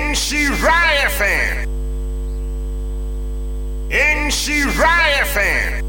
Nshiraya fan. Nshiraya fan.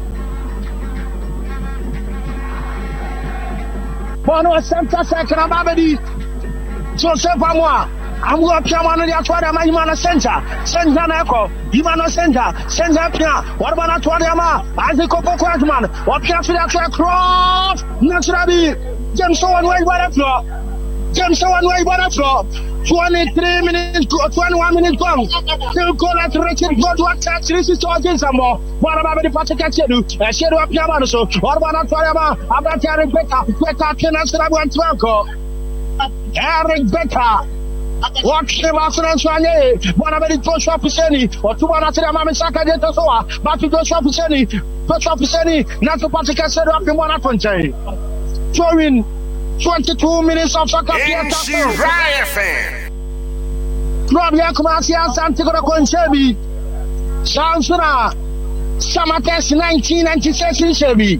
Bono center second Babadi. Joseph Amwa. I'm going to Piamano the Atwada Imano Center. Center Echo. Imano Center. Center Pia. What about Atwadiama? Isaac Okokwatman. What Pia for the cross? Naturally. James Owen way by the floor. James Owen way by the floor. 23 minutes, 21 minutes gone. Still call at Richard God to attack. This is all against some more. What about the Patrick Chedu? A shadow of Piamano. So, what about Atwadiama? About Eric Becker. Becker can answer that one to Uncle. Eric Becker. What came after Answanye? What about Joshua Pisani? Or two one after Mamma Saka de Tosoa? But to Joshua Pisani, not to Patrick said up in 120. Throwing 22 minutes of soccer. Nshiraya fan. Club Yakumasia Santiago Conchebi. Sansura. Samates 1996 in Chebi.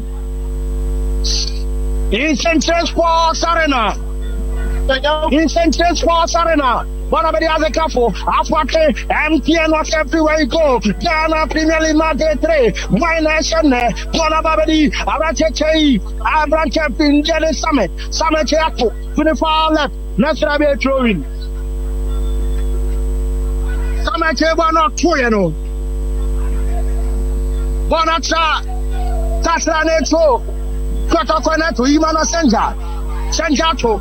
In Central Sports Arena. In Central Sports Arena. One of the other couple, Africa, MTN was everywhere you go. Ghana Premier League Monday 3, My Nation, Bonababadi, Arache, Abranche, Pinjani Summit, Summit Yaku, 24 left, Nasra be throwing. Summit Yabana Tuyano. Bonata, Tasra Neto, Kotokoneto, Imana Senja, Senjato.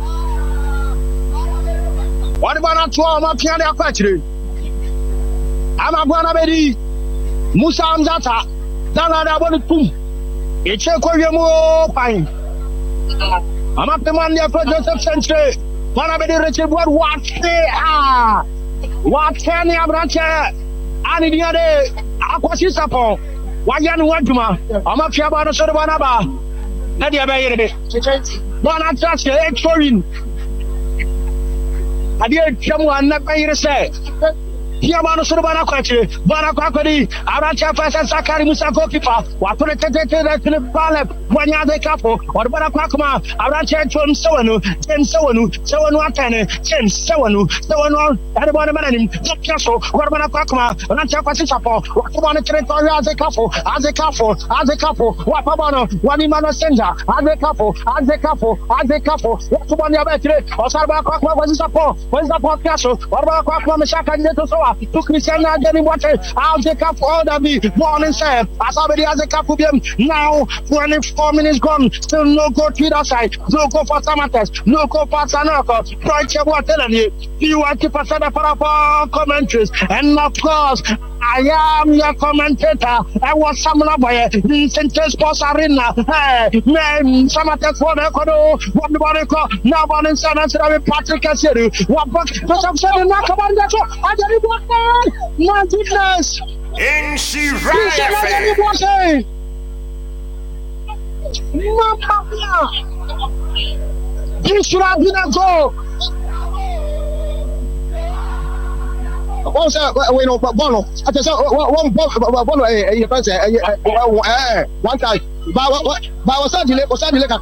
What about a piano factory? I'm a Bonabedi, Musa Amzata, Dana Bonatum. It's a Koyamo Pine. I'm up the Monday for Joseph Century. Bonabedi Richard, what they are? What can you have rancher? And in the other, Aquasisapo, Wayan Wantuma, I'm up here about a sort of Banaba. Nadia Bay, Bonata, Exorin. I did someone never hear say. Piamano Surabana Quachi, Banaquakari, Aracha Fasa Sakari Musako Kipa, what put a Palep, Wanya de Capo, or Banaquakma, Aracha from Sowanu, James Sowanu, Sowanu Atene, James Sowanu, Sowanu, everybody Manim, Castle, Warbanaquakma, Rancha Pasisapo, what one a territory as a couple, Wapabano, Wanimano Senja, as a couple, what one your battery, or Sarbaquakma was a support, was the podcast, or Banaquakma Mashaka Netosoa. To Christiana getting water, I'll take up all that be born and said. As already has a couple of them now, 24 minutes gone, still no go to the side, no go for Samates, no go for Sanako, Project what telling you want to pass for our commentaries, and of course, I am your commentator. I was someone by in Central Sports Arena. Hey, man, Samates for the Kodo, what the body call now on in San Antonio, Patrick Cassidy, what but I'm saying, not come on, that's what I did. My goodness! Nshiraya fan. You should have been a goal. What's that? Wait, no, but Bono. I just one Bono. One time. But was that delay? Was that delay?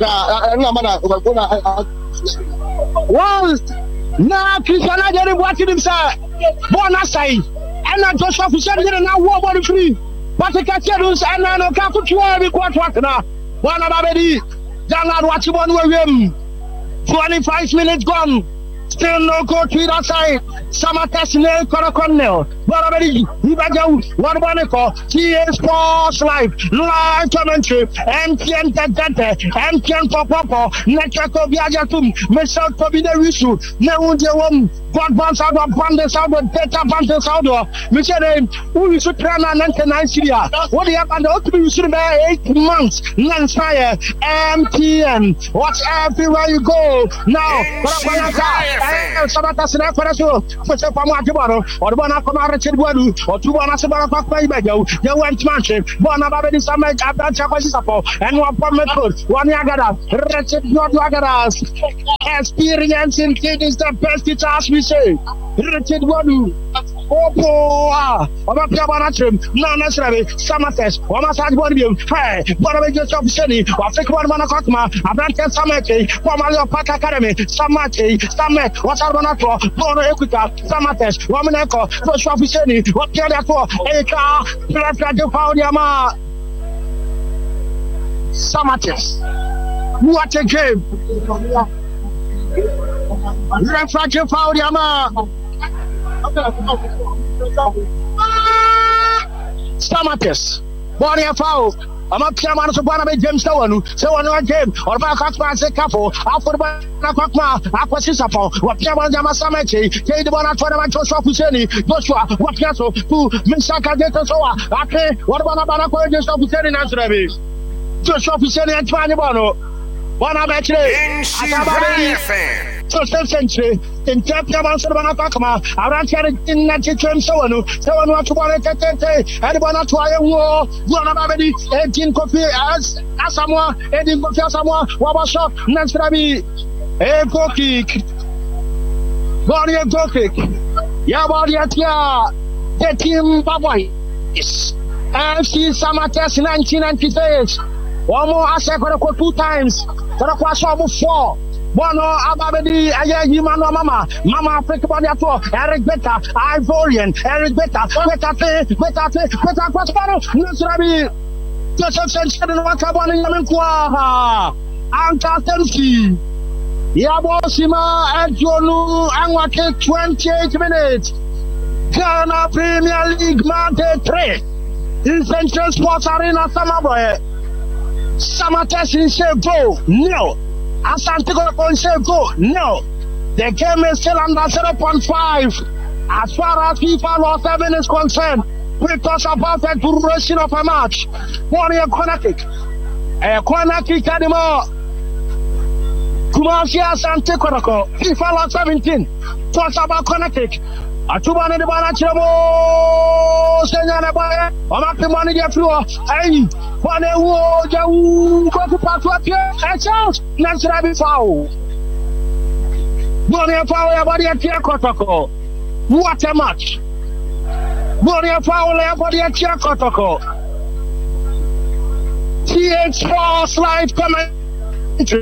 Once. Now, Christiana Jerry watching himself. Bonasai. And not Joshua Fisher didn't know what body free. But the Cacheros and I know Capu every quarter now. One of Abedi. Dana watching one way. 25 minutes gone. Still no go to the side. Samates Nail Cornell. Barabadi, Ibajo, Warbaneko, TA Sports Live, live commentary, MTN Tete, MTN Popo, Netako Viajatum, Michel Tobine Risu, Neunjawam, God Bans out of Bandes out of Data Bandes out of Michel, who is Suprana 99 Syria. What do you have? And you should be 8 months, Lansfire, MTN, watch everywhere you go. Now, Sabatas Nefaso, for Sapamati, or Bonacoma. Or two one as a you went mansion, one about the summer, and one promenade, one Yagada, wretched not Yagadas. Experience in things is the best it has, we say. Wretched one. Opo, Oba Piabana Trim, no necessarily, Samates, Omasaj Bodium, hey, Bonabe Joseph Seni, or Fikwana Kotma, Abrante Samete, Pomalio Park Academy, Samate, Samet, Watarbanato, Bono Equita, Samates, Womaneko, Joshua Seni, what Pianato, Eka, Pilafra Paudiama, Samates. What a game! Refractive Paudiama. Samates, Bonnie foul. I'm up here, man. So, James Stone, so on game, or back up as a couple. After the Bakma, Aquasisapon, what Piaman Yamasamete, Kay the one at Joshua Puseni, Joshua, what Castle, who Misaka Detasoa, okay, what about Joshua Puseni Nasrabi? Joshua Puseni and Twanibano. One of actually, so century, in Japan, Bakma, around in 92, so on what to want to and one to I war, one of 18 coffee as someone, 18 coffee, someone, Wabasha, Nasrabi, a go kick, body a go kick, Yabadia, the team Baboy, FC Samates 1996. One more Asako 2 times. Karakwasho 4. Bono Ababedi Aya Yimano Mama Africa Badiato Eric Beta Ivorian Eric Beta Beta Crossbano Nusrabi Joseph Sensen Wakabani Yamenkwa Antatemski Yabosima Adjonu Anwake 28 minutes Ghana Premier League Mante 3 in Central Sports Arena Samaboy Samates in Shego, no. Asantigo on Shego, no. The game is still under 0.5. As far as FIFA Law 7 is concerned, because about the duration of a match. One year corner kick. A corner kick anymore. Kumasi Asantigo, FIFA Law 17. Talks about corner kick. Atubane de bana chemo senyana bae omake money get floor hey bane wo jawu go to pass up here a chance Nasra be foul bone foul ya body at Kotoko. What a match. Bone foul ya body at Kotoko. TH Sports live commentary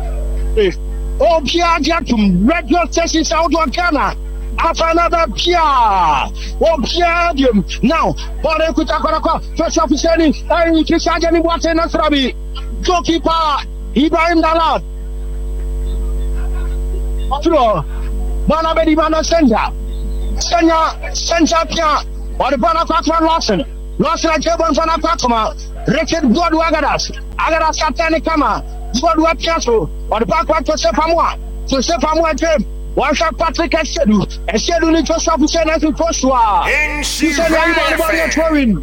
Obia Jatum radio station South Ghana. After another Pia, Piadium. Now, Bode Kutakaka, first officer, and Kisajani Wate Nasrabi, goalkeeper, Ibrahim Dalad. Floor, Banabedi Bana Senya, Senya Pia, or the Banakakman Lawson, Lawson at Jabon Banakakama, Richard Godwagadas, Agadas Katani Kama, Godwapiaso, or the backward to Sepamwa Jim. One shot Patrick Eschedu in Joshua Pusena to Joshua. He said everybody are throwing.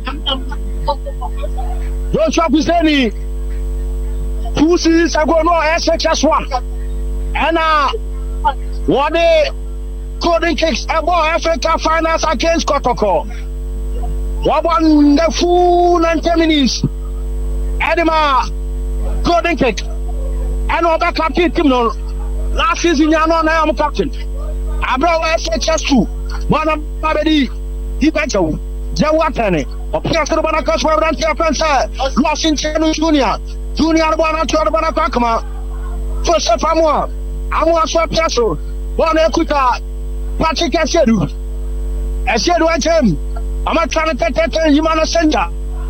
Joshua Puseni 2 seasons ago, no SHS1. And what they Golden Kicks about Africa finals against Kotoko. What won the full 90 minutes? Edema Golden Kick. And what back up team. Last season, I am captain. I brought SHS2. One of Babedi, he better. Jawatani, or Piazza Banakas for Rantia Pensa, lost in Chenu Junior Bana to Banakakama. First of all, I want to Piazza, one Equita, Patrick Eschedu. Eschedu and him. I'm not trying to take Yimano Center.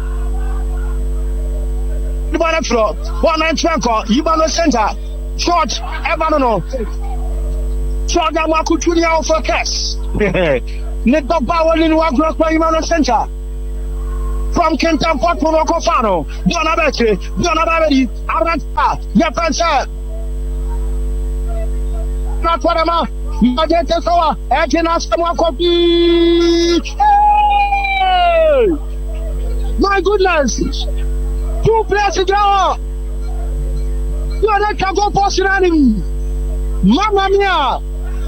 The Banaflo, one and Tranco, Yimano Center. Short, Evanono. Short, Yamaku Junior for Cass. Nico Power in Wagros by Imano Center. From Kentan Port Monocofano, Donabeti, Aranta, Yapansa. Not what am I? Magenta Soa, Agena Samokopi. My goodness. 2 players ago. You are not go posting Mamma mia!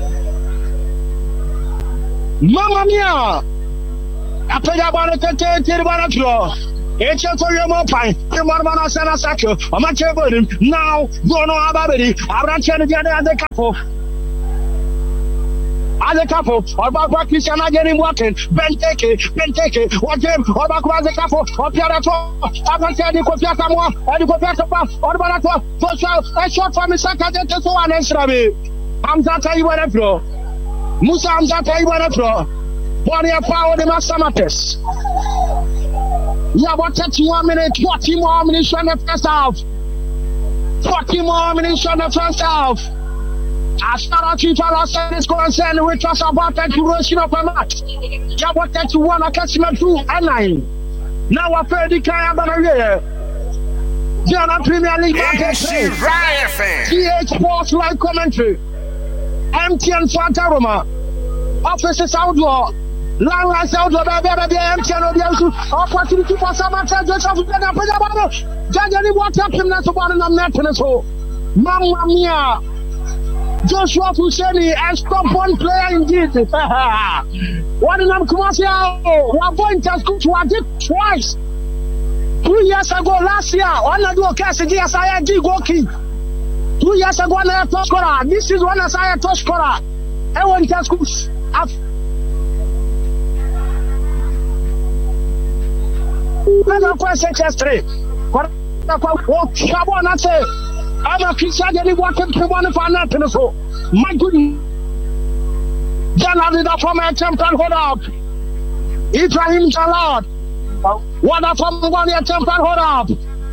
Mamma mia! After that, I want to take it about a draw. It's a for your mopine. The Marmana Sana Sacho. I'm not sure about him. Now, go no Ababedi. I'm not trying to get the couple. as a couple, or Baba Christian again working, Benteke, what him, or Baba as a couple, or Piarato, I've said the Kofiatamo, and the Kofiatapa, or Banato, for a short from the second to one and I'm that I want to flow. Musa, I'm that I want to flow. Body of power, the master matters. You have 31 minutes, 40 more minutes on the first half. 40 more minutes on the first half. As far as FIFA is concerned, we trust about the duration of a match. You have 31 attachment 2 and 9. Now we're fairly clear about a year. Ghana Premier League NC Riot Fan. GH Sports Live Commentary. MTN Santa Roma. Offices Outlaw. Landlines Outlaw. MTN opportunity for some attendance of the Jajani, what happened? That's about an American. So, Mamma Mia. Joshua Fuseni, a stop one player indeed. One in Kumasi, one point has come to a dip twice. 2 years ago, last year, one of the cases, yes, I had Goki. 2 years ago, I had top scorer. This is one as I had top scorer. Everyone has come. Never question chest 3. What I say? I'm a Christian, and walking to one of our nothing. So, my goodness. Then I did a former attempt and hold up. Ibrahim Jalad. What a former one attempt and hold up.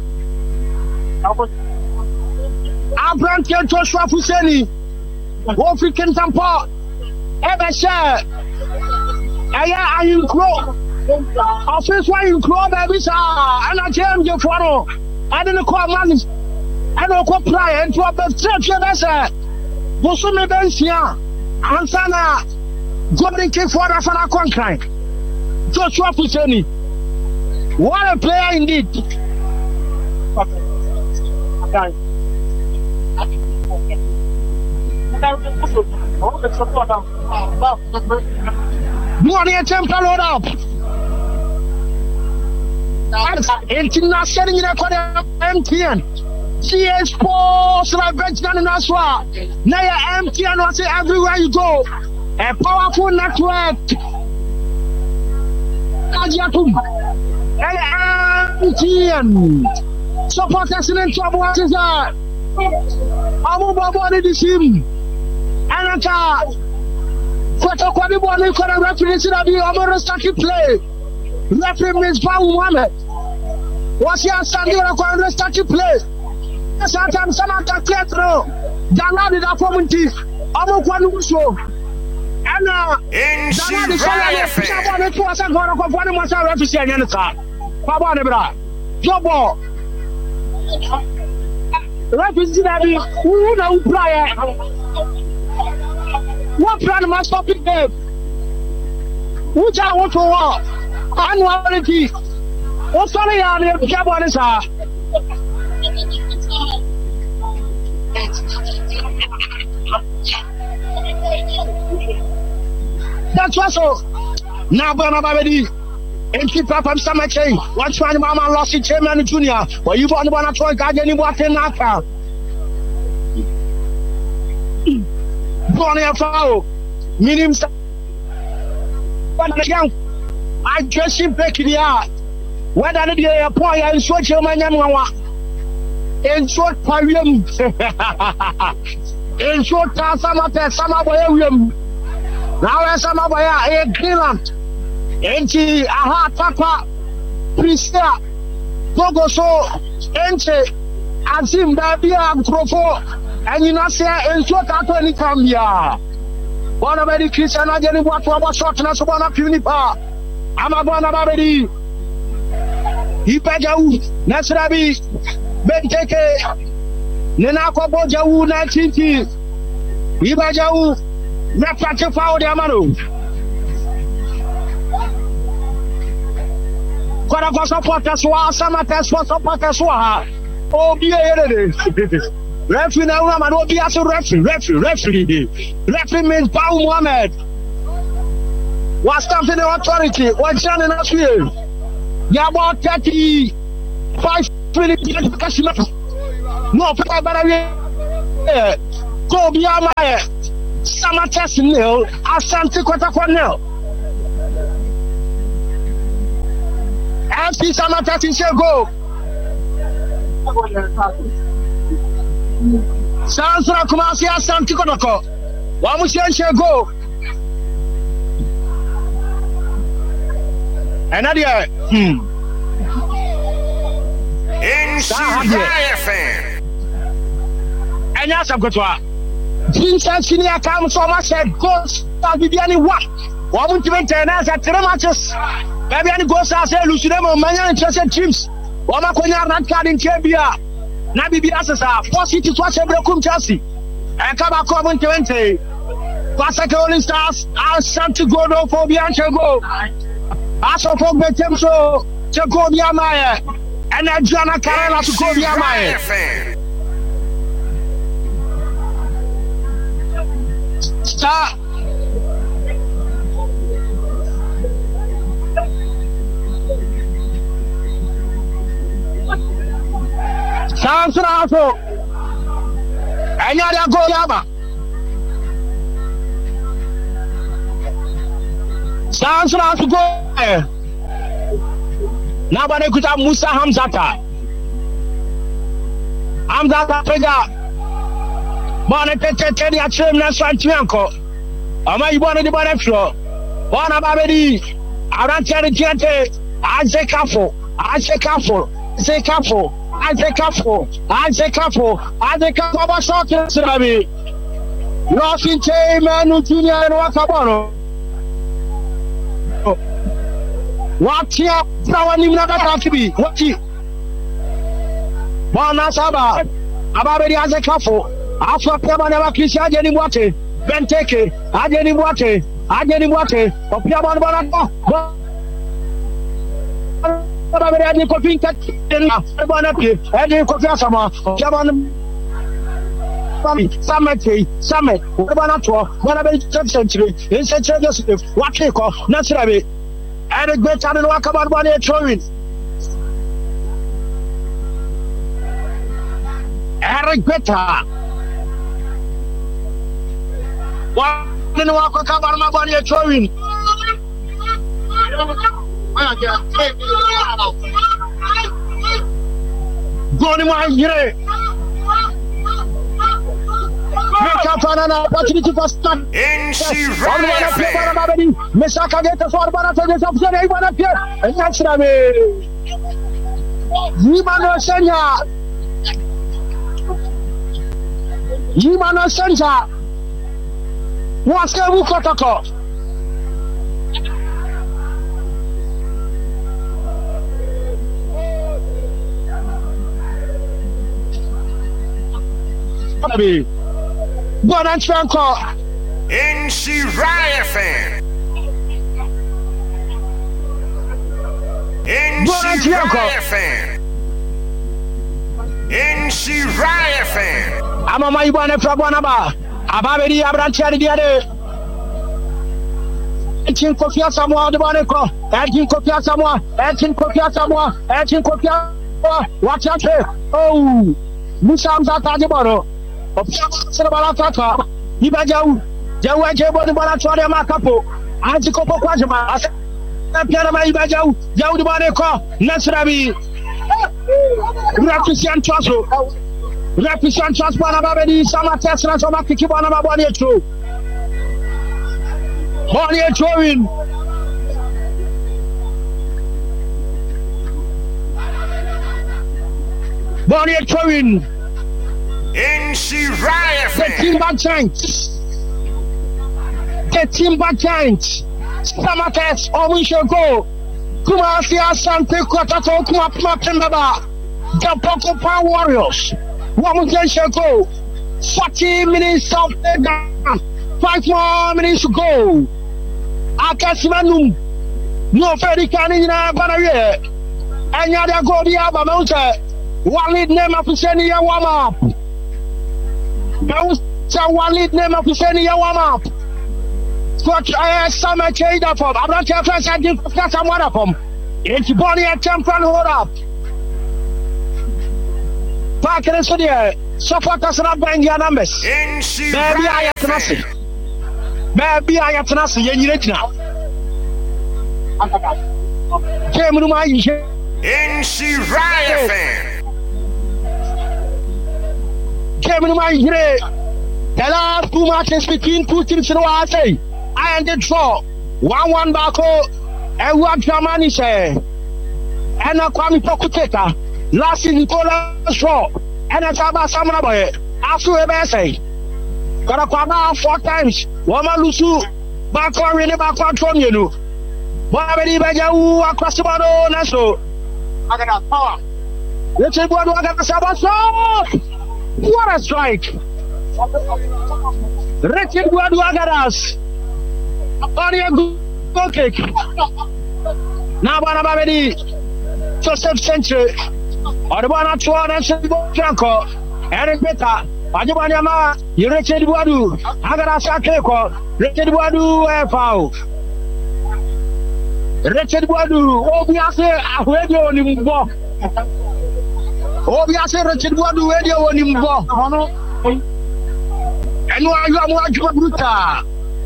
Abraham Joshua Fuseni. Wolfikin Tampa. Ever share. I am grow. Office why you grow, baby, sir. And I change your photo. I didn't call money. I don't go pray and to a best church. Bosume Bensia, Ansana, Golden King for a fan of contract. Joshua Fuseni. What a player indeed. Money attempt to load up. International in a MTN. GH Sports like Benjamin and Aswa. Now MTN was everywhere you go. A powerful network. MTN. Supporters in trouble. What is that? I'm about to see him. And Kwani boni kora referee si na bi omo start play. Referee means Paul Mohammed. What's your standing on start play? Sometimes some of the theatre Ghana did a community. Omo kwani uso. And NC Riot Fan. Sabone to asa goro ko fani mo sa referee anya nka. Papa ne bra. Jobo. Referee na bi who na play. What plan must stop it there? Which I want to walk. Annuality. What's sorry, I'm here to get one is that's also now, Bonabadi. And keep up on summer chain. What's one Mama lost it, Chairman Junior? Well, you want to try again, what in that? Bonnie foul, meaning I just him back in the art. Whether the point and short your man in short parium in short time, some William. Now, as some of a Greenland, and aha, Papa, Prista, Togo, so, and Azim, baby, I'm Trofo. And you know, say, and short out any time, yeah. One of the Christian, I didn't want to have a short and a one of Unipa. I'm a one of already. He paid you, Nasrabi, Benteke, Nenako Bojawu, 19. Ibajau, Napata Fao de Amaro. Quando supporta sua, Samata supporta sua. Oh, be a referee now, I'm not be as a referee. Referee means Paul Mohammed. What's something the authority? What's done in us here? You about 35 minutes. No, but go beyond my Samatex nil, Asante Kotoko nil. FC Samatex is a goal. Sansra Kumasi Asante Kotoko. Wamusia go. And Nadia, NC and yes, I've got to. Vincent Senior comes from us said, Ghost, I'll be any what? What would you maintain us at 3 matches? Maybe any ghosts are saying, Lucidemo, Mania and Chelsea teams. Wama Konya Rat card in Kebia. Nabi Biasa, 4 cities was a broken Chelsea. And come back on 20. Pasaka Stars, I'll send to go no for Bianca go. As of the Temso, Jacob Maya, and Adriana Carla to go Maya. Star. Sounds also. And you go Yama. Sounds also go. Now, but I could have Musa Hamzata. Hamzata figure. Bonnet Teddy at Trim National Tianco. Am I one of the Bonnet? One of Abedi. I don't tell the Gente. I say careful. I say careful. Say careful. I say careful. I say careful. I say careful about short Sirabi. Lost in Manu Junior and Wakabono. What here? Flower Nimana to be. What he? Bona Saba. Ababedi as a careful. After Piabana Christian Jenny Benteke, Adeni Wate, or Piaban Banato. But I had copying cat in Bonapi, Eddie Cofiasama, Piaban Summit, Banato, Bonabi century, in Central Joseph, Wakiko, Nasrabi, and a great time in Wakaban Bonnie Troin. Eric Beta. What didn't walk a cover my body at Troin? Going my year. Make up an opportunity for start. Messaka get the 4 Banatas of the day, one up here, and that's Rami. Yimano Senya. Yimano Senja. What's the Wukotoko? Bon and Franco. NC Raya fan. NC Raya fan. NC Raya fan. I'm a my one from Bonaba. Ababedi Abranchari the other. Etin Kofia Samoa the Boneco. Etin Kofia Samoa. Etin Kofia Samoa. Etin Kofia. Watch out here. Oh, Musam Zatajiboro. Of Sabalaka. Ibajau. Jawajabo the Bonatoria Macapo. Antikopo Quajama. Pianama Ibajau. Jau the Boneco. Nasrabi. Rapisian Chasso. Represent Transport Abedi, Sama Tesla, Sama Kikibana Bonnie True. Bonnie Trowin. Bonnie Trowin. NC Raya fan. The Timber Giants. The Timber Giants. Sama Test, Omisho Go. Kumasi Asante Kotato, Kumapima Pembaba. The Poco Power Warriors. 1 go. 40 minutes of the game. 5 more minutes to go. Akasimanum. No Ferry Canina Banaye. And Yada go the Abamouta. One lead name of Senia warm up. One lead name of Senia warm up. Scotch summer change up from. I'm not your first. I didn't forget someone of them. It's Bonnie and Temple hold up. Parker and Sodia, supporters not buying your numbers. Baby, I have to Baby, I have to ask you, you now. Came to my NC Riot fan. Came to my ear. The last 2 matches between 2 teams in I say. I ended draw 1-1 back and what Germany say. And a Kwame Pokuteta. Last season, draw. And a Saba Samana after a essay. Got a Kwama 4 times. Wama Lusu. Back on really back on from you know. Wabedi Bajawu across the bottle. Naso. I got a power. Let's say what I got the Saba. What a strike. Richard Guaduagaras. Audio go kick. Now, Banabadi, Joseph Century, or the one at Chuan and Janko, Eric Beta, Ajabanyama, Richard Guadu, Agarasa Keko, Richard Guadu, Foul. Richard Guadu, Obiase, Radio Nimbo. Obiase, Richard Guadu, Radio Nimbo. And why you are more Bruta?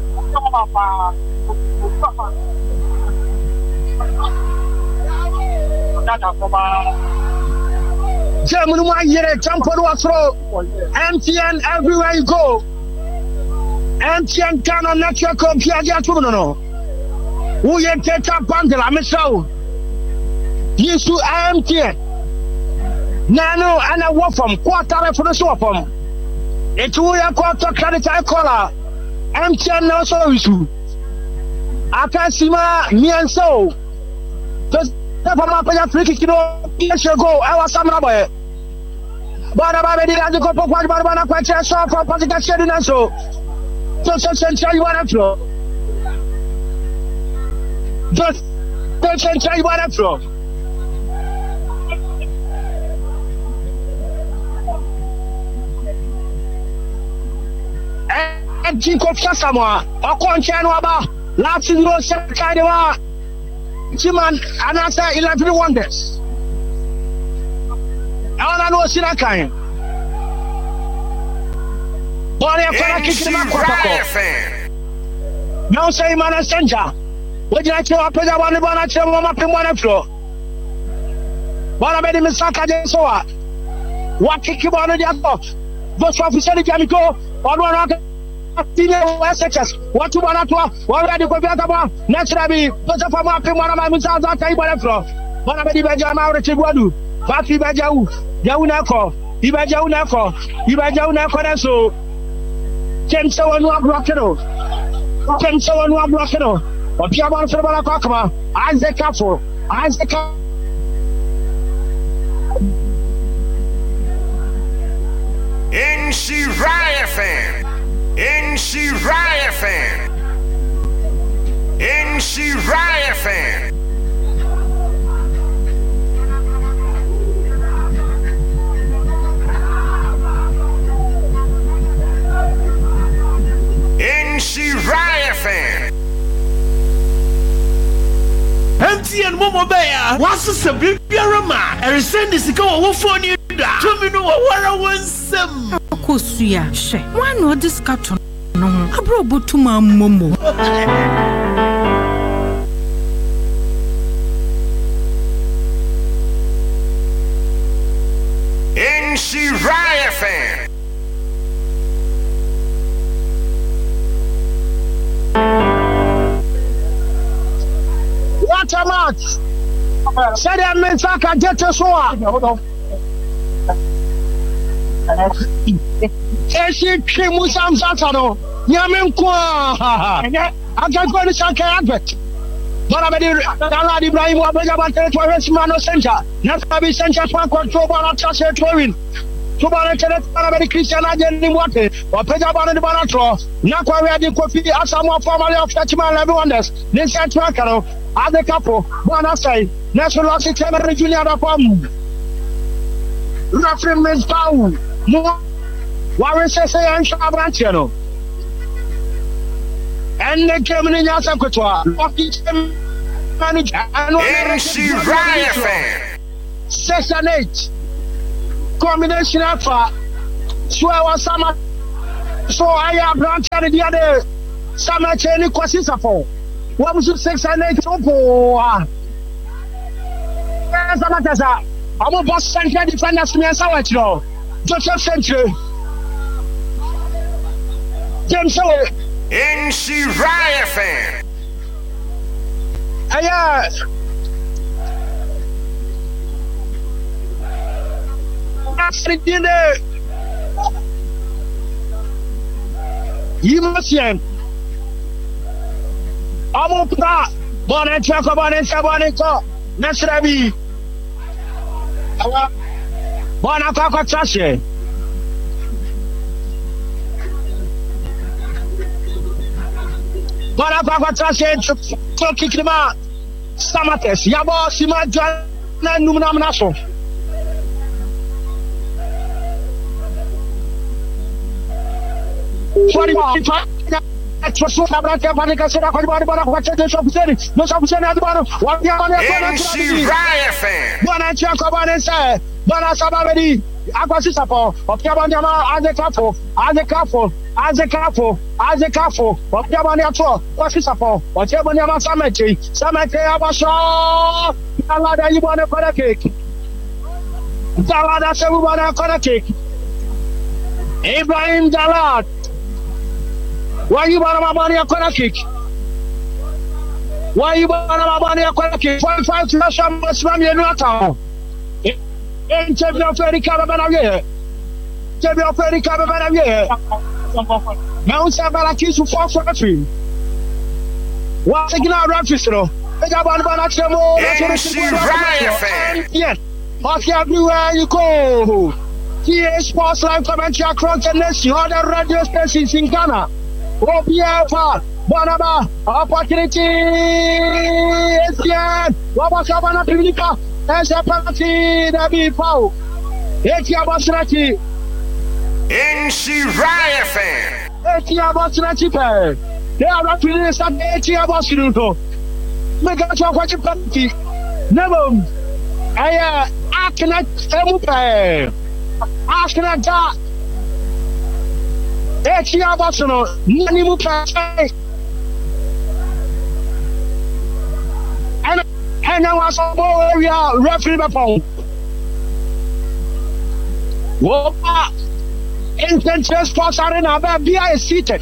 German one year, Champion was throw MTN everywhere you go. MTN cannot network of Piagia. Who you take up bundle? I'm so used to MTN. Nano and a walk from quarter for the swap from. It's who you quarter credit I call MTN also issue. I can't see me and so. Just if I'm up at 3 years ago, I was some number. But I didn't go for one, but I'm quite sure for political sharing and so. Just tell you what I'm from. Just tell you what I'm from. And Chico Sasamoa, or Conchanoaba, last in Rose Kaidewa, Chiman, and answer 11 wonders. I know Sinakai. Bonnie, now say, man, Sanja. Would you like to open up on the bonnet to warm up in one floor? What I made him in Saka Soa. What kick you on the other? Those officers, Jamico, or one other. SHS, what you want to already go back about naturally, but if I'm up in one of my missiles, I'll tell you what I'm from. One of the Bajama Richard, Fatty Bajau, Jaunako, Ibajaunako, Ibajaunako, so can someone walk Rockero? Can someone walk Rockero? Or Piaman Sabakama, Isaac Castle, Isaac. NC Riot fan. NC Riot fan. NC Riot fan. NC Riot fan. MTN Momo Bear, what's a big Yarama? And send this go for you. To me, no, what I want some. Kosuya, she. Why not this carton? No, I brought to my momo. NC Riot fan. What a match! Said I meant I can get a sword. Esi krimu samsatano. Nyamen kwa. I can't go to Sanka Advert. But I made Dala Ibrahim Wabaja to a Mano Center. Nasabi Center for control on Chasser Twin. To Banat Christian Agen Water, or Pejaban the Banatro. Nakwa ready coffee as some more formerly of Fetchman Level Wonders. This is Twakano, other couple, one outside, National Secretary Junior Pom. Referee Miss Bow. More Warren says and Shabranchano. And the Germany Yasakotua, manager, and NC Riot fan. 6 and 8. Combination alpha. So I was some. So I have branch the other Samache ni Kwasi Sapon. What 6 and 8 Topo? Samatasa. I'm a boss central defenders me and Sawachno. Joseph Century. James Show. NC Raya fan. Aya. Africaine. Yimosien. Amopa. Bonencha Bonencha. Nasrabi. Bona Kaka Tashe. Bona Kaka Tashe to kick him out. Samates. Yabo Sima John Numinaso. NC Raya fan. Bona Chakobane say, Bona Sababedi, Aquasisapo, of Yabanyama, as a couple, of Yabanya, Quasisapo, or Yabanyama Samete, Abasha, Dalada, you want a corner cake. Dalada, you want a corner cake. Ibrahim Dalad. Why you want my money a corner kick? Why you want my money a corner kick? 45 to Russia must run your knockout. In Champion of Ferry Caravan here. Champion of Ferry Caravan here. Mount Sabalaki to 443. What's again our reference? NC Raya fan. Yes. Hockey everywhere you go. TA Sports Live commentary across the nation. Other radio stations in Ghana. Obiafa, Bonaba, opportunity, Etienne, Wabasabana Pinica, as a penalty, David Pau, Etia Basrati, NC Raya fan. Etia Basrati, they are not released at Etia Basruto. Make a talk what you penalty. Never, I cannot emupe, I cannot die. Etia Basano, Nanimu Pay. And I was a more area referee upon. Whoa, instant sports arena, Babia is seated.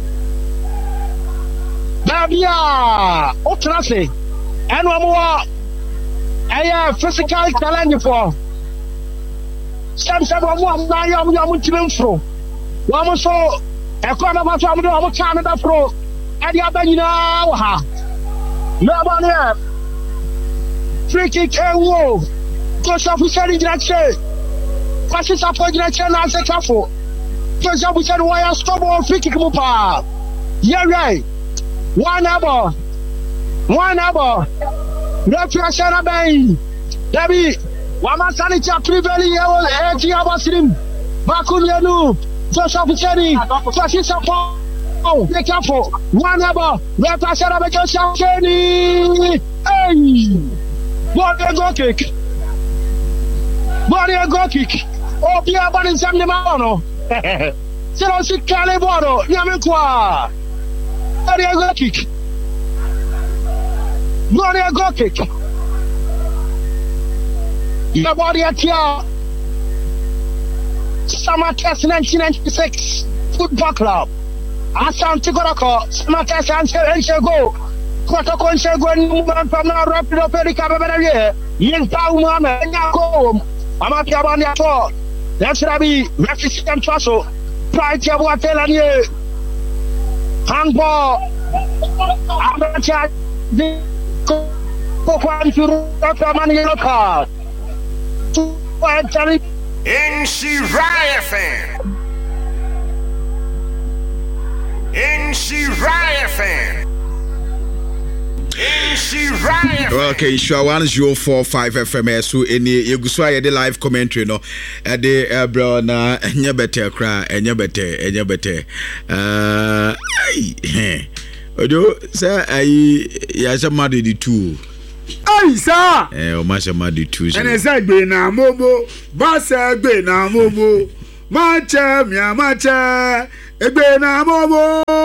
Babia, Otrasi, and one more. A physical challenge for some 9 young. One so a corner of a Canada Pro, and the other now. Nobody free kick and wall. Because of the setting that say, passes up for the as a couple. Because of the wire stop or free kick. Yeah, right. One hour. Repression Bay. Debbie, Wama Sanita Priveli, Etia Basrim, Bakulianu. Joseph Cheney, Francis Sapon, be careful. 1 hour, represent of Joseph Cheney. Hey, body a go kick. Oh, Pierre Bonnie Samimano. Zero 6 Caliboro, Yamikwa. Body a go kick. Your body at your. Summer Test 1996 Football Club. Asante Gorako, Summer Test and go. Kotoko and go and movement from now rapid of Eric Ababere. Yen Paumama and Yako. Amatia Bania. That's Rabbi, Refugee and Trasso. Pride Yabuatel and ye. Handball. Amatia. Kokwan to Rotamani card. NC Raya fan. NC Raya fan. NC Raya fan. Okay, sure. 104.5 FM. So any you go so the live commentary no. The bro na enya better cry, enya better. Odo say ya jama de two. Ay sa o ma jama de two. Ene say gbe na momo, ba say gbe na momo. Mache mi amache, egbe na momo.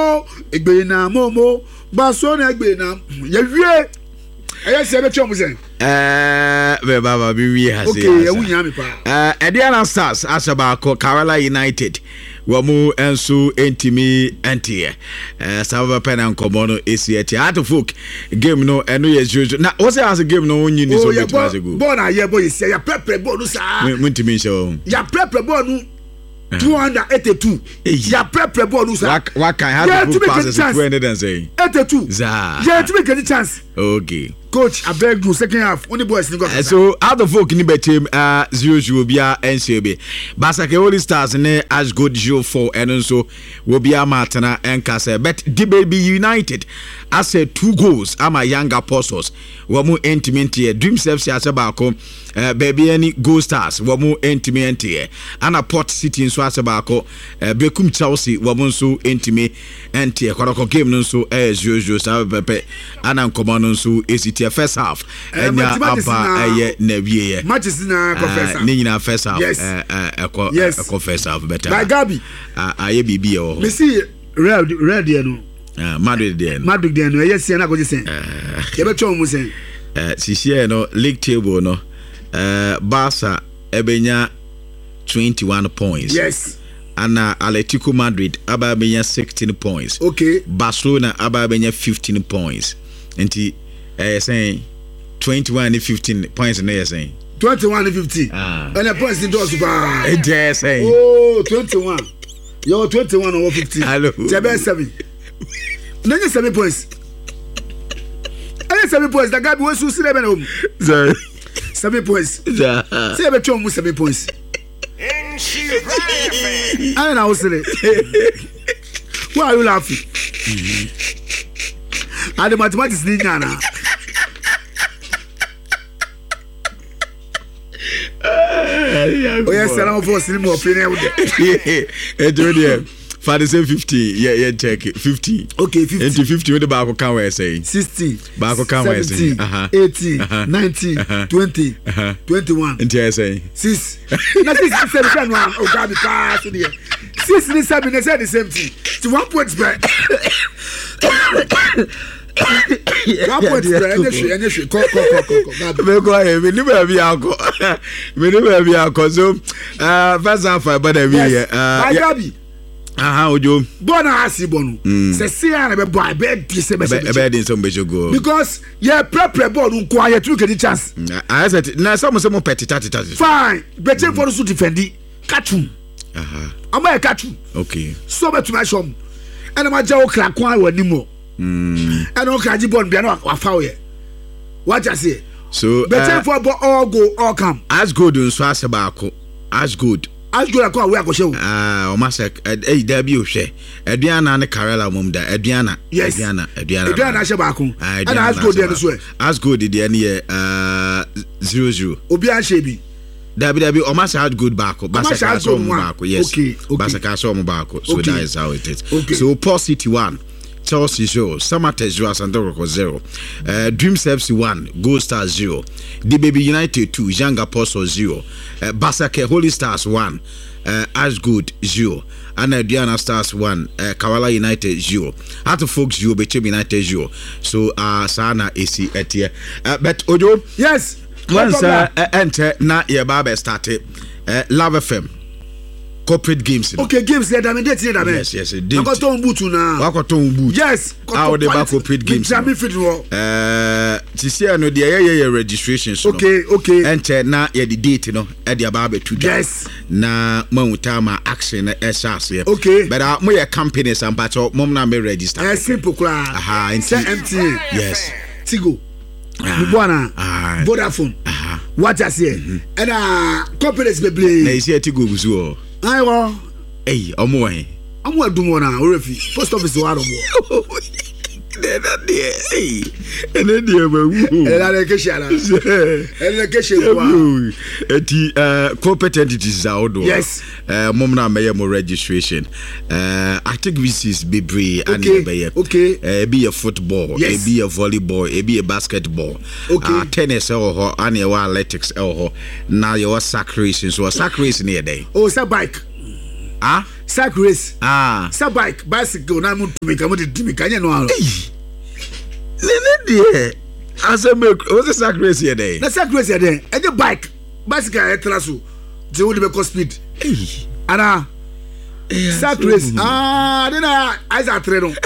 momo baso na egbe na ye wie eye se be twom sen be baba bi wi ha se okay e wunya me pa Ediana Stars asaba ko Kerala United wamu ensu entimi entie sababa pena nkomo no esieti atofok game no eno ye jojo na wo say as game no onyi ni so betima se go ball na ye boy se ya prepare ball no sa muntimi show ya prepare ball no 282 ya prepare ball no sa what can have to pass 200 and say 82 za yeah to make any chance okay coach I beg you second half only boys go so out of folk ni betem 0-0 bia NCB Basake Holy Stars ne Ashgood 0-4 and so will be a matana and Kase but DBB United as 2 goals ama Young Apostles wamu intimate Dream Steps asabako baby any Gold Stars wamu intimate ana Port City nso asabako Bekum Chelsea wamu nso intimate entie kwadako game nso 0-0 sabepe ana nkomo nso esiti first half enya aba eye na wie matches na first half ni nyina first half eko first half better by Gabi aye bibi o me see red there no Madrid there no yes na go sen ye be twom mu sen sisi no league table no Barca ebenya 21 points yes ana Atletico Madrid aba benya 16 points okay Barcelona aba benya 15 points enti saying 21 and 15 points na saying 21 and 15 and the points in those ba saying oh 21 you're 21 over 15 hello tebe 7 nanya 7 points and 7 points that guy be so see them home sorry 7 points say be twom 7 points I know say why are you laughing and the mathematics ni nyana oh yes salam for slim of there Father say 50 yeah check it 50 okay 50 into 50 with the back can we say 60 back can we say 18 19 20 21 into I say 6 na 6 7 1 oh God be pass there 6 ni 7 they say the same thing to 1 point back 1 point back any go me go here me never be alcohol so first half but we Gabi ojo bona asibonu se see na be boy be di se be din some be go because you prepare ball nko aye tru get chance I said na some petita fine but for to defend catch ama catch okay so be to my shop and ma jaw crack one wani mo and o crack ball bia na wa foul here what you say so but for all go all come as good nso asebako as good akwa we akoshe o masa da bi o hwe aduana ne Kerala mom da aduana she baako ana as good there so as good there ne 0-0 obi an she bi da bi o masa as good baako basa so mo baako yes okay basa so mo baako so that is how it is okay. So Port City 1 Chelsea 0 Samate 0 Santoro 0 Dream FC 1 Gold Stars 0 DBB United 2 Young Apostles 0 Basake Holy Stars 1 Ashgood 0 and Diana Stars 1 Kerala United 0 Heart of Folks 0 Bechem United 0 so Sana AC etie but Ojo yes once enter na ye baba started Love FM corporate games okay games there da me date there da me yes I got ton boot na wakoton boot yes how the back corporate games tisia no the registration so okay enter na ye the date no e the about to yes na mawuta ma action na esase okay but mo ye companies and but mom na me register simple kra MTN yes Tigo Bwana Vodafone what I say and companies be play na isi Tigo guzu ayo omo adumo na orefi post office wa robo corporate entities out there. Yes. Mom na me mo registration. I think this is Bebre and okay. Be a football, yes. Be a volleyball, be a basketball. Okay. Tennis or and your athletics or now your sack racing. So sack racing here day. Oh, it's a bike. sack race sa bike bicycle na mu tumi ka mu de tumi ka nya no aro nene de asa make what's sack race here dey na sack race here dey e bike bicycle e tra so je wo de be speed ana sack race then I sa tre no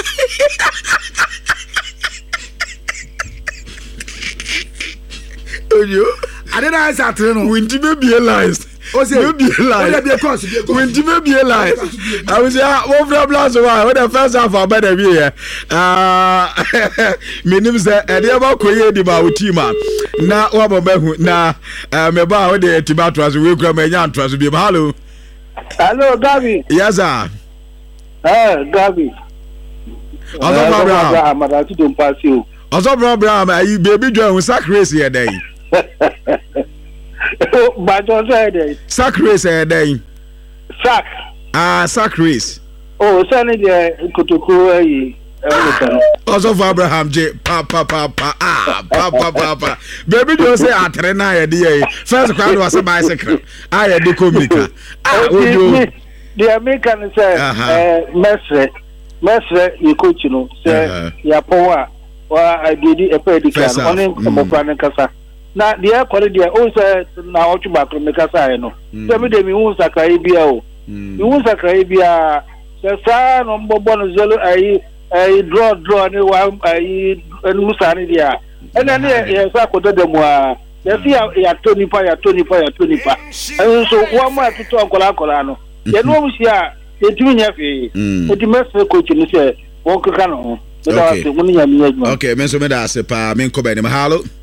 oyo then I sa tre no winti be be lies maybe be alive. I was one from last one. When the first half of the year, my name is Ediaba Koye di Bautima. Na wababehu na meba o de tibatras we kura me nyan tras bi hello. Hello Gabi. Yes sir. Gabi. Ozo Abraham. Madatu don pass you. Ozo Abraham, you baby join sack race here day. But don't say that. Sack race day. Sack. Sack race. Oh, send the Kutuku. Also for Abraham J. Papa. Baby, don't say I train I idea. First crowd was a bicycle. I had the comica. The American say, Mestre, you coach, you know, say, ya power, or I did a pedican, only a Casa. Now, the air quality also now to back from the Casa, no. Every day we won't sacra Ibia. You won't sacra Ibia. The son on Bobonzolo, I draw any one, I lose an idea. And then, yes, I could do them. You see, I Tony Paya. And so, one more to talk Colano. You know, we are the junior fee. The master coach, you say, walk a canon. Okay, Mr. Medas, pa, men come in.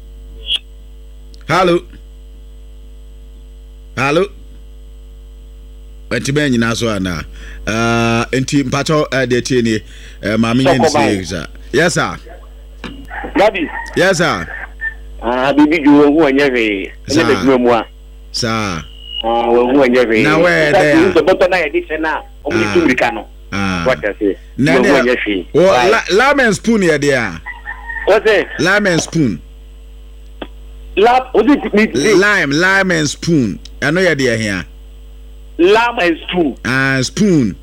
Hello. Enti ben nyina so ana enti mpacho de tie ni mama nyen say yes sir Gabi yes sir bibi ju hu anya we ene de dum mu a sir hu anya we na we there so boto na ye di sena o mu tumrika no what I say na lemon spoon here there what say lemon spoon lime and spoon I know you there here lamb and spoon. Spoon.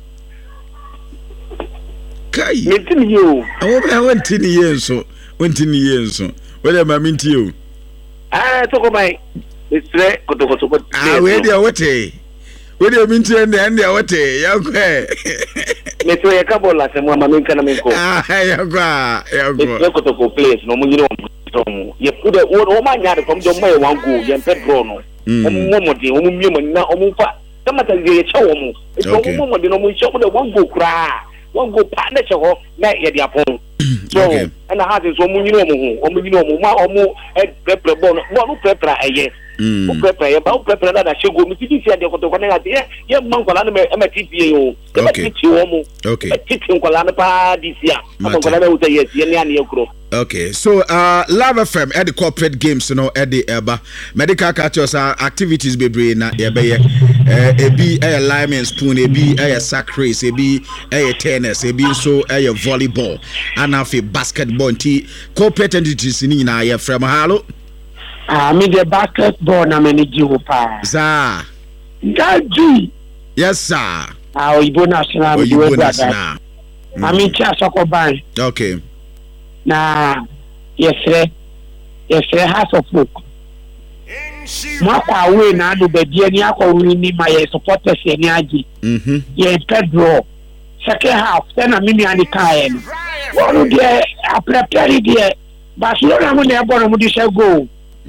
Kai. Meeting you. I went in years so. Went in years so. What am I mean to you? Talk about it's right. Where they are what? Where do you mean to end there what? Young guy. Let's say a couple last and one man can make. Young guy. It's a place. No more. You put a word man yard from your way one go. You pet grown. Na omufa tamata ye chawo mu e mo de no mu chawo de one go partner chawo na ye dia pon so and ha so mu nyino mu ma omu e prepare no prepare eye o prepare ye ba o prepare na shego mi ti fi ade ko na ye man ko la no me titi o e ti wo mu titi ko la no pa disia ko la na uta yes ye ni an ye kro. Okay, so Love FM at the corporate games, you know, at the Eba medical catchers activities be brain na ebe a be a lime and spoon, a be a sack race, a be a tennis, a be so a volleyball, and a basketball. Corporate entities in Ina from Halo. Me the basketball na manage pa. Sir. Gaji. Yes, sir. Oyibo national. Oyibo national. Ami cha sokoban. Okay. Na yesre House of Folk mwakwa we na adu bedie ni akwa wini ma ye supporters ye ni aji ye Pedro second half tena mimi anikae no wonu de a prepare de Barcelona mo na ebo no mo di se go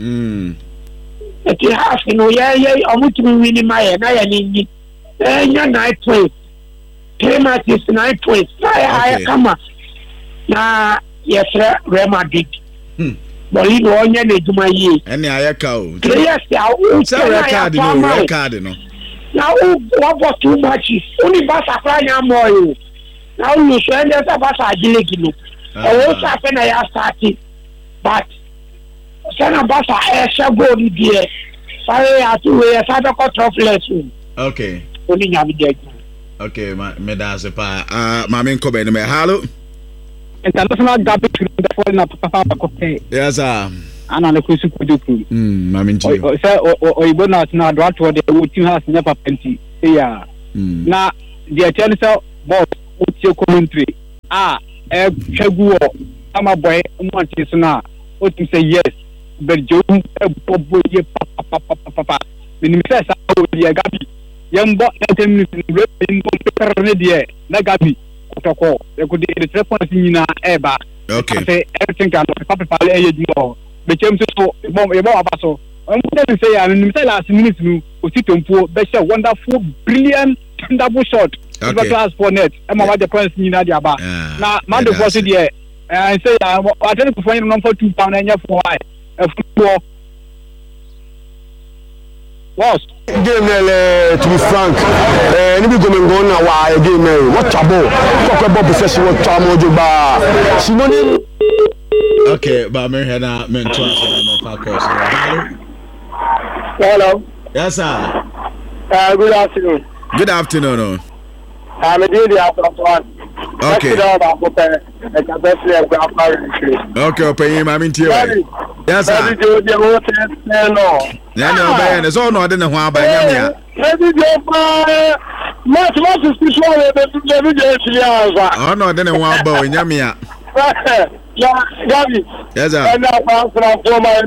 eti half no ye omutumi wini ma ye na ye ni nya 9 points 3 matches 9 points na kama na yes Real Madrid boli no onye na ejuma yi ene ayaka o players ya o record no na o bought too much only Barca planya moyo na o so ene sa Barca agilegi no o sa fe na ya start but sana Barca e go ni die fare ya tu we sa be ko trophless okay oni nya bi de okay me da se pa ma men ko be no me hello international garbage for na papa kope yes sir ana le kusu kuduku mami nti o say oyibo na na draft for the team has never plenty yeah na the channel boss with your commentary. Chagu, I'm a boy, Montisona. What you say, yes, but Joe, papa. When says, oh, dear Gabi, young boy, 10 minutes in Redia, Nagabi, Otoko, there could be the treatment in Eba. Okay. Everything can papa more. The James so about. I'm going to say, I'm in the last minute, Osito, Besha, wonderful, brilliant, double shot. Okay. Class for net. I'm about the prince in Nadiaba. Now, Monday was it here. I say, I tell you, find number £2 and for why. Was game to be frank any go men go na wa game what trouble talk about possession what trouble juba she no okay but me here na me to no course. hello. Yes sir. Good afternoon. Good afternoon. I'm a daily after one. Okay. Okay, open my mean to you. Yes, sir. No, it's all not in the one by Yamia. Oh, no, then one boy in Yamia. Yes, sir. And now, for my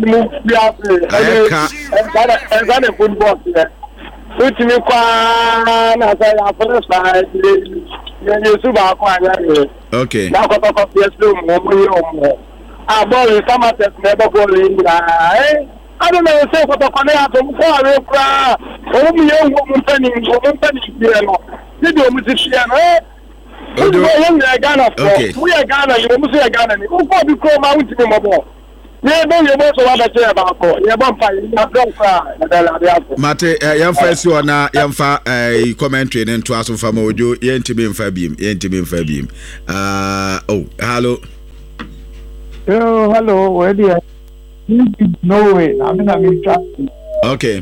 move, put me qua as I have first side. You suba kwanya. Okay. Now go to yes mo. Ah boy come at never go in. I don't know say what to connect to for we kra. O mi yo mo mpani here no. Did you music here no? We Ghana for. We are Ghana, you must say Ghana. Who go be come out to me more. Yeah, no, you must want to say about it. You don't cry. Mate, young first one, young fa commentary and to us from Ojo, Yentibim Fabium, Yentibim Fabium. Oh, hello. Hello, where do you? No way. I mean, I'm interested. Okay.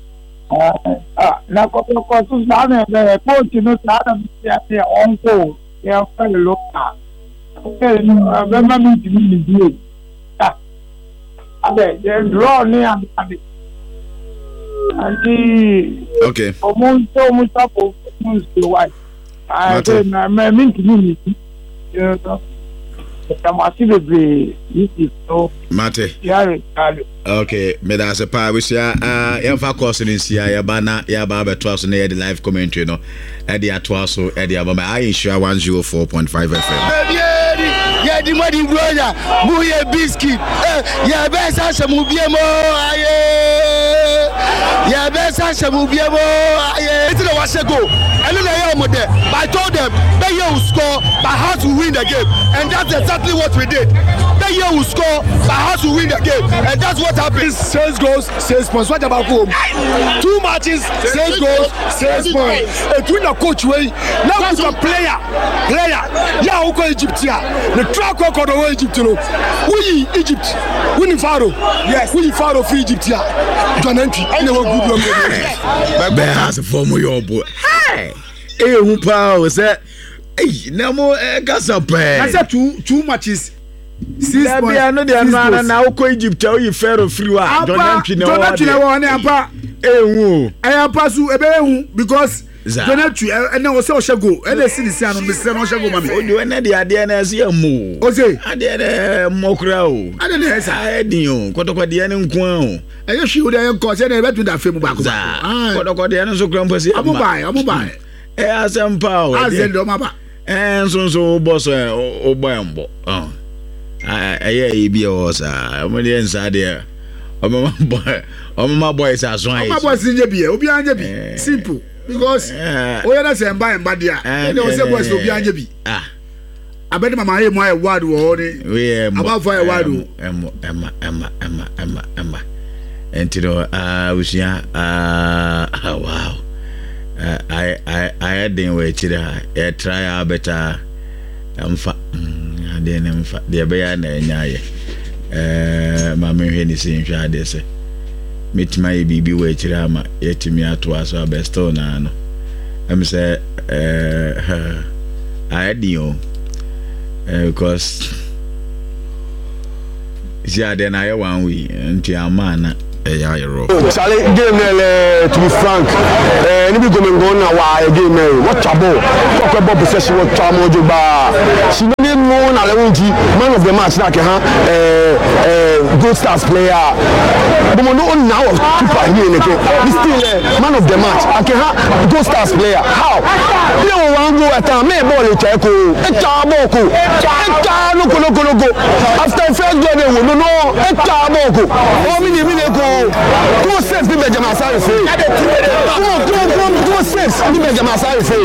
Now, of course, the coach, you know, the uncle, yeah, fellow. Okay, remember me to be draw near and okay. I said, I mean to me, Mate. Okay, me that's a power. We say, Yafa course in Sia, Yabana, Yababa, Twas, and the live commentary, no, Eddie Atwaso, Eddie Abama. I insure 104.5 FM. Yeah, the money brother, Muye biscuit. Yeah, best as a movie more. Yeah, best as a movie more. It's the was go. I don't know there. But I told them that year will score, but how to win the game, and that's exactly what we did. That year will score, but how to win the game, and that's what happened. 6 goals, 6 points. What about home? 2 matches, 6 goals, 6 points. And when the coach way, now it's a player. Yeah, who go Egypt here? The track record of Egypt, you know. We Egypt, we in Pharaoh. Yes, we Pharaoh for Egypt here. John entry. I know good one. But has a form of your boy. Hey, who power said, hey, no more gas up. I said 2 matches. 6 points. I know they are now go Egypt. Tell you Pharaoh free. Don't because Donatu and now so shall go and they see the sound of the sun shall go mammy. You and the idea as you move. Ose, I did a mocro. I don't know. I had you. What about the end quo? I just shoot a cause and I went to that film back. What about the end of grumpus? I'm by. Eh, some power. I said, Mama. And so boss or Bambo. Oh, I be yours. I'm on the inside there. My boys are swine. My boys in Jabi, simple. Because we are saying by and badia, and there was a voice to be Anjabi. I bet my word we about for a word. Emma. And to know, we see, wow. I didn't wait till I try better. I didn't the bear Mammy Henny saying, I say. Meet my baby wait rama yet me at was our best on. I'm say I had you because yeah then I 1 week and your man Yeah, you're Charlie, game to be frank, any going on a game, what trouble? Talk about possession, what trouble you buy. She didn't know man of the match, like Gold Stars player. But we don't now keeper here. He's still man of the match. I can have Gold Stars player. How? You want to go at a man ball, after first game, we don't know a taboko. How many minutes go? 2 sets, the Benjamin Sarri. 2 sets, the Benjamin Sarri.